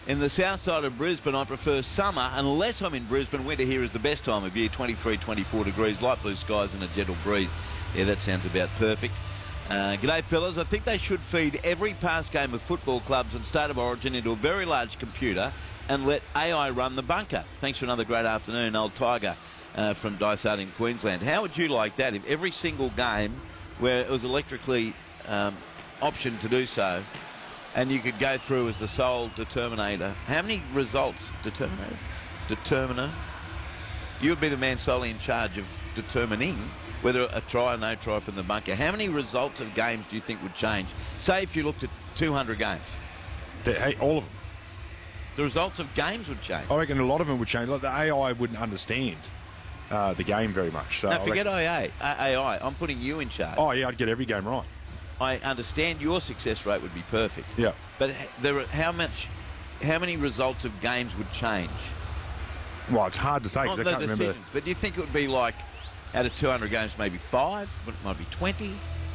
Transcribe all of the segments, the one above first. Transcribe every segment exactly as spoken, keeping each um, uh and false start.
In the south side of Brisbane, I prefer summer. Unless I'm in Brisbane, winter here is the best time of year, twenty-three, twenty-four degrees, light blue skies and a gentle breeze. Yeah, that sounds about perfect. Uh, g'day, fellas. I think they should feed every past game of football clubs and State of Origin into a very large computer and let A I run the bunker. Thanks for another great afternoon, old Tiger uh, from Dysart in Queensland. How would you like that if every single game where it was electrically um, optioned to do so, and you could go through as the sole determinator? How many results? Determinator? Determiner? You would be the man solely in charge of determining whether a try or no try from the bunker. How many results of games do you think would change? Say if you looked at two hundred games. Hey, all of them. The results of games would change. I reckon a lot of them would change. Like the A I wouldn't understand uh, the game very much. So now, forget I A I. I'm putting you in charge. Oh, yeah, I'd get every game right. I understand your success rate would be perfect. Yeah. But there are, how much, how many results of games would change? Well, it's hard to say because Not I the can't decisions, remember. but do you think it would be like, out of two hundred games, maybe five? It might be twenty?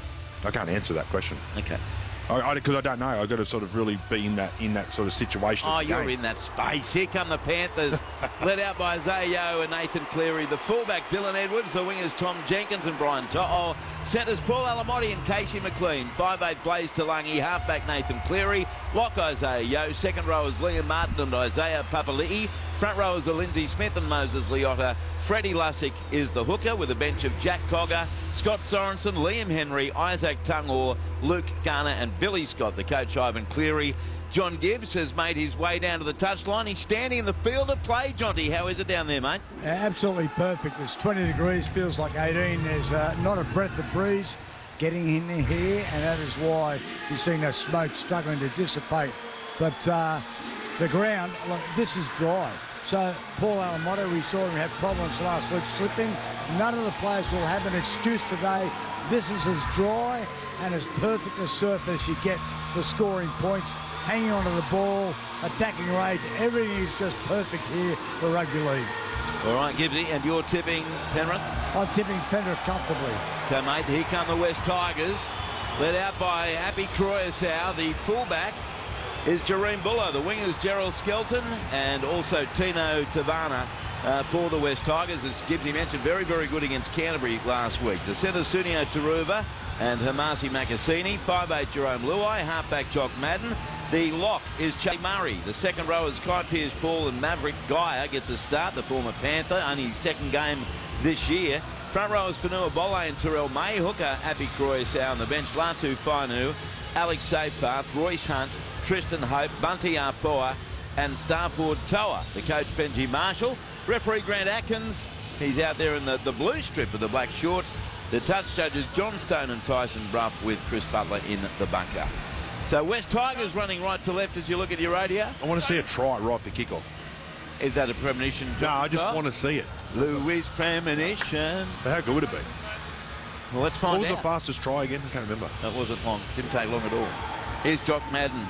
I can't answer that question. Okay. Because I, I, I don't know. I've got to sort of really be in that in that sort of situation. Oh, of the you're game. in that space. Here come the Panthers, led out by Isaiah Yeo and Nathan Cleary. The fullback, Dylan Edwards. The wingers, Tom Jenkins and Brian To'o. Centres, Paul Alamotti and Casey McLean. five eight, Blaze Talangi. Halfback, Nathan Cleary. Lock, Isaiah Yeo. Second rowers, Liam Martin and Isaiah Papali'i. Front rowers are Lindsay Smith and Moses Leota. Freddie Lussick is the hooker with a bench of Jack Cogger, Scott Sorensen, Liam Henry, Isaac Tungor, Luke Garner and Billy Scott. The coach, Ivan Cleary. John Gibbs has made his way down to the touchline. He's standing in the field of play. Jonty, how is it down there, mate? Absolutely perfect. It's twenty degrees, feels like eighteen. There's uh, not a breath of breeze getting in here, and that is why you're seeing that smoke struggling to dissipate. But uh, the ground, look, this is dry. So Paul Alamotti, we saw him have problems last week slipping. None of the players will have an excuse today. This is as dry and as perfect a surface you get for scoring points, hanging onto the ball, attacking range. Everything is just perfect here for rugby league. All right, Gibbsy, and you're tipping Penrith? I'm tipping Penrith comfortably. Okay, mate, here come the West Tigers, led out by Happy Croyasau. The fullback is Jerome Buller. The wingers, Gerald Skelton and also Tino Tavana uh, for the West Tigers. As Gibbsy mentioned, very, very good against Canterbury last week. The centre, Sunio Taruva and Hamasi Makasini. five eight, Jerome Luai. Halfback, Jock Madden. The lock is Che Murray. The second row is Kai Pearce-Paul and Maverick Geyer gets a start, the former Panther, only his second game this year. Front row is Fanua Bolle and Terrell May. Hooker, Happy Croyasau on the bench. Latu Fainu, Alex Seyfarth, Royce Hunt, Tristan Hope, Bunty Arfoa and Starford Toa. The coach, Benji Marshall. Referee, Grant Atkins. He's out there in the, the blue strip with the black shorts. The touch judges, John Stone and Tyson Bruff with Chris Butler in the bunker. So West Tigers running right to left as you look at your radio. I want to see a try right off the kickoff. Is that a premonition? No, I just John? want to see it. Louis premonition. How good would it be? Well, let's find What was out. the fastest try again? I can't remember. That wasn't long. Didn't take long at all. Here's Jock Madden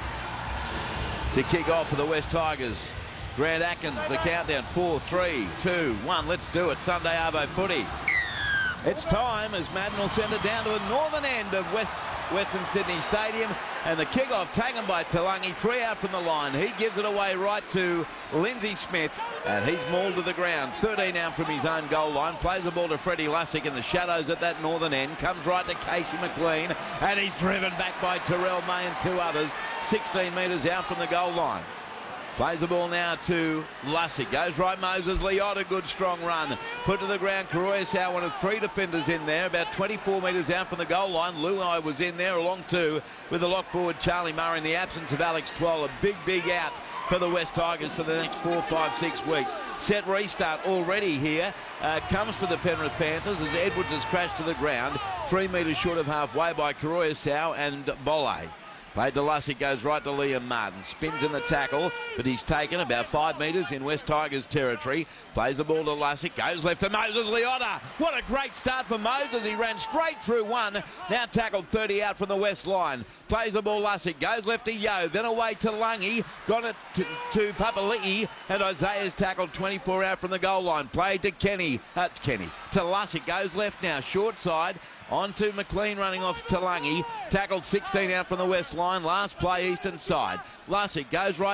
to kick off for the West Tigers. Grant Atkins, the countdown. Four, three, two, one. Let's do it. Sunday Arvo footy. It's time as Madden will send it down to the northern end of West, Western Sydney Stadium. And the kick-off taken by Talangi. Three out from the line. He gives it away right to Lindsay Smith. And he's mauled to the ground. thirteen out from his own goal line. Plays the ball to Freddie Lussick in the shadows at that northern end. Comes right to Casey McLean. And he's driven back by Terrell May and two others. sixteen metres out from the goal line. Plays the ball now to Lussick. Goes right, Moses Leota. Good strong run. Put to the ground. Croyasau, one of three defenders in there. About twenty-four metres out from the goal line. Luai was in there along two with the lock forward Charlie Murray in the absence of Alex Twell. A big, big out for the West Tigers for the next four, five, six weeks. Set restart already here. Uh, comes for the Penrith Panthers as Edwards has crashed to the ground. Three metres short of halfway by Croyasau and Bolle. Played to Lussick, goes right to Liam Martin. Spins in the tackle, but he's taken about five metres in West Tigers territory. Plays the ball to Lussick, goes left to Moses Leota. What a great start for Moses. He ran straight through one. Now tackled thirty out from the west line. Plays the ball Lussick, goes left to Yeo, then away to Lungy. Got it to, to Papali'i, and Isaiah's tackled twenty-four out from the goal line. Played to Kenny, uh, Kenny, to Lussick, goes left now, short side. On to McLean running off Talangi. Tackled sixteen out from the west line. Last play eastern side. Lussick goes right.